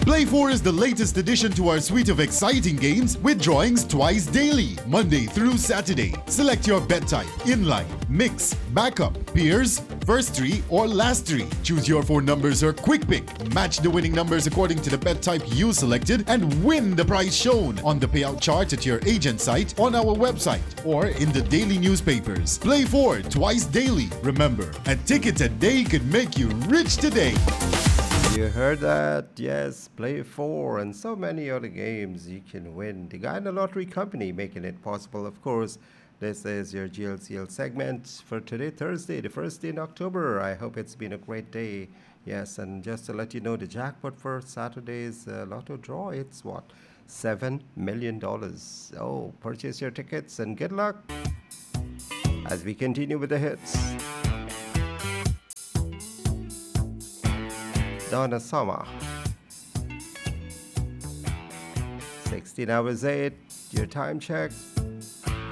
Play 4 is the latest addition to our suite of exciting games with drawings twice daily, Monday through Saturday. Select your bet type, inline, mix, backup, peers, first three, or last three. Choose your 4 numbers or quick pick. Match the winning numbers according to the bet type you selected and win the prize shown on the payout chart at your agent site, on our website, or in the daily newspapers. Play 4 twice daily. Remember, a ticket a day could make you rich today. You heard that? Yes, Play 4 and so many other games you can win. The Guyana Lottery Company making it possible, of course. This is your GLCL segment for today, Thursday, the first day in October. I hope it's been a great day. Yes, and just to let you know, the jackpot for Saturday's lotto draw, it's what? $7 million. Oh, purchase your tickets and good luck as we continue with the hits. Donna Summer. 16 hours 8, your time check.